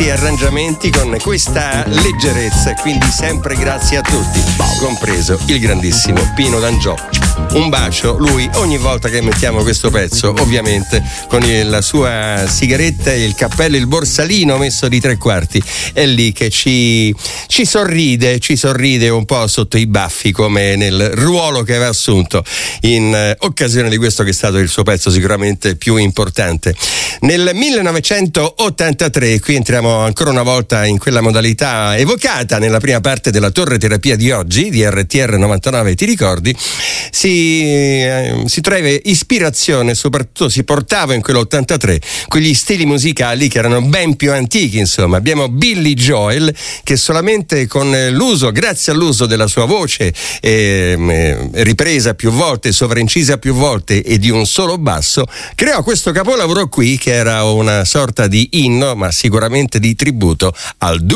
questi arrangiamenti con questa leggerezza, quindi sempre grazie a tutti, compreso il grandissimo Pino D'Angiò. Un bacio, lui ogni volta che mettiamo questo pezzo, ovviamente con la sua sigaretta e il cappello, il borsalino messo di 3/4, è lì che ci sorride un po' sotto i baffi, come nel ruolo che aveva assunto in occasione di questo che è stato il suo pezzo sicuramente più importante. Nel 1983, qui entriamo ancora una volta in quella modalità evocata nella prima parte della torre terapia di oggi, di RTR 99, ti ricordi? Si traeva ispirazione, soprattutto si portava in quell'83 quegli stili musicali che erano ben più antichi, insomma. Abbiamo Billy Joel che solamente con l'uso, grazie all'uso della sua voce ripresa più volte, sovraincisa più volte e di un solo basso, creò questo capolavoro qui che era una sorta di inno, ma sicuramente di tributo al